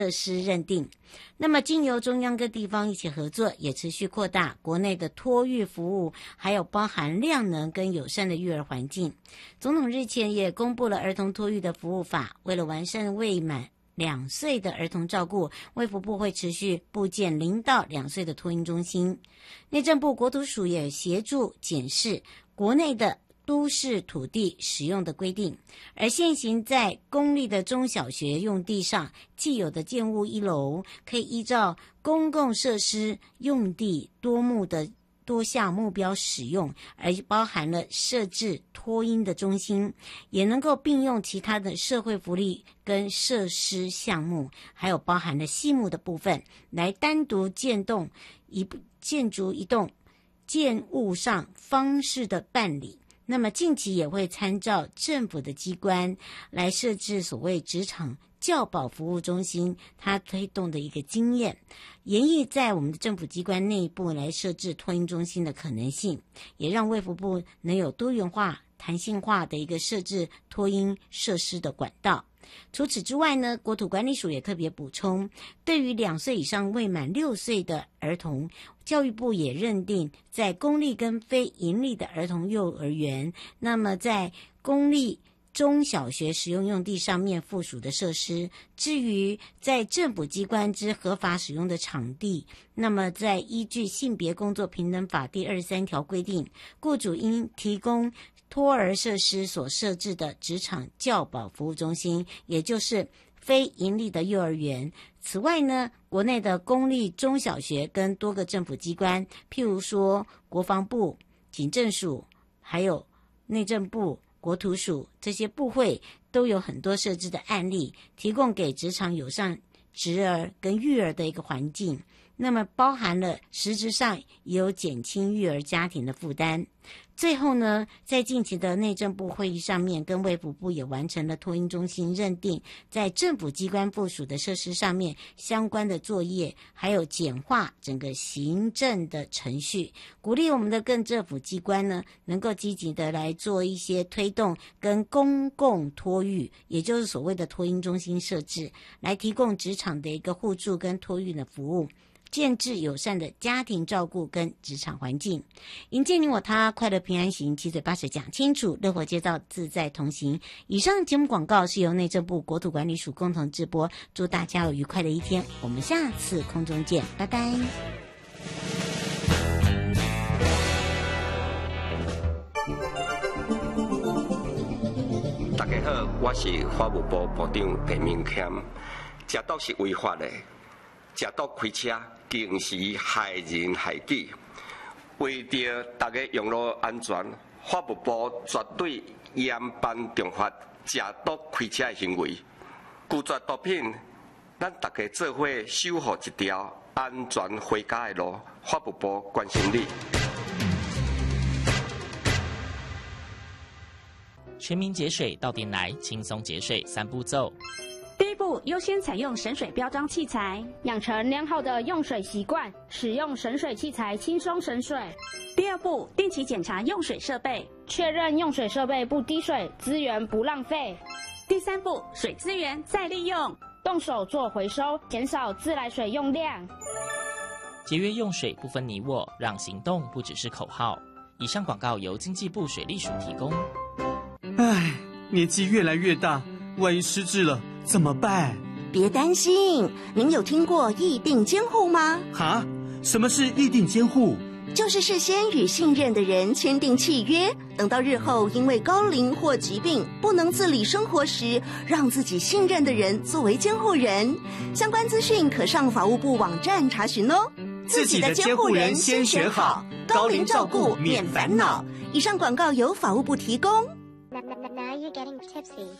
设施认定。那么经由中央跟地方一起合作，也持续扩大国内的托育服务，还有包含量能跟友善的育儿环境。总统日前也公布了儿童托育的服务法，为了完善未满2岁的儿童照顾，卫福部会持续布建0到2岁的托婴中心。内政部国土署也协助检视国内的都市土地使用的规定，而现行在公立的中小学用地上既有的建物1楼，可以依照公共设施用地多项目标使用，而包含了设置托婴的中心，也能够并用其他的社会福利跟设施项目，还有包含了细目的部分，来单独建筑一栋建物上方式的办理。那么近期也会参照政府的机关来设置所谓职场教保服务中心，它推动的一个经验，研议在我们的政府机关内部来设置托婴中心的可能性，也让卫福部能有多元化、弹性化的一个设置托婴设施的管道。除此之外呢，国土管理署也特别补充，对于2岁以上未满6岁的儿童，教育部也认定在公立跟非营利的儿童幼儿园，那么在公立中小学使用用地上面附属的设施，至于在政府机关之合法使用的场地，那么在依据性别工作平等法第23条规定，雇主应提供托儿设施所设置的职场教保服务中心，也就是非营利的幼儿园。此外呢，国内的公立中小学跟多个政府机关，譬如说国防部、警政署，还有内政部、国土署，这些部会都有很多设置的案例，提供给职场友善职儿跟育儿的一个环境，那么包含了实质上也有减轻育儿家庭的负担。最后呢，在近期的内政部会议上面，跟卫福部也完成了托婴中心认定，在政府机关附属的设施上面相关的作业，还有简化整个行政的程序，鼓励我们的各政府机关呢，能够积极的来做一些推动跟公共托育，也就是所谓的托婴中心设置，来提供职场的一个互助跟托育的服务，建制友善的家庭照顾跟职场环境，迎接你我他，快乐平安行，七嘴八舌讲清楚，乐活街道自在同行。以上节目广告是由内政部国土管理署共同制播，祝大家有愉快的一天，我们下次空中见，拜拜。 大家好，我是法务部部长彭明谦。食毒是违法的，食毒开车更是害人害己。为着大家用路安全，法务部绝对严办重罚食毒开车的行为。拒绝毒品，咱大家做伙守护一条安全回家的路。法务部关心你。 全民节水到店来，轻松节水3步骤。 第一步，优先采用省水标章器材， 养成良好的用水习惯，使用省水器材轻松省水。 第二步，定期检查用水设备， 确认用水设备不滴水，资源不浪费。 第三步，水资源再利用， 动手做回收，减少自来水用量。 节约用水不分你我，让行动不只是口号。以上广告由经济部水利署提供。 唉，年纪越来越大，万一失智了怎么办？ 别担心，您有听过议定监护吗？ 哈？什么是议定监护？ 就是事先与信任的人签订契约，等到日后因为高龄或疾病不能自理生活时，让自己信任的人作为监护人。相关资讯可上法务部网站查询哦。 自己的监护人先选好，高龄照顾免烦恼。 以上广告由法务部提供。 Now you're getting tipsy.